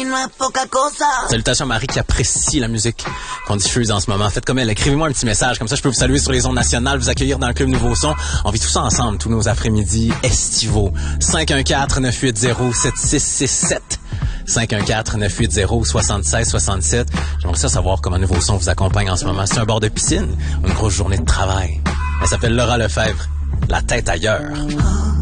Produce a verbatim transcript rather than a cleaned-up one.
Salutations à Marie qui apprécie la musique qu'on diffuse en ce moment. Faites comme elle, écrivez-moi un petit message, comme ça je peux vous saluer sur les ondes nationales, vous accueillir dans le Club Nouveau Son. On vit tout ça ensemble, tous nos après-midi estivaux. cinq un quatre, neuf huit zéro, sept six six sept. cinq un quatre, neuf huit zéro, sept six six sept. J'aimerais ça savoir comment Nouveau Son vous accompagne en ce moment. C'est un bord de piscine ou une grosse journée de travail? Elle s'appelle Laura Lefebvre. La tête ailleurs.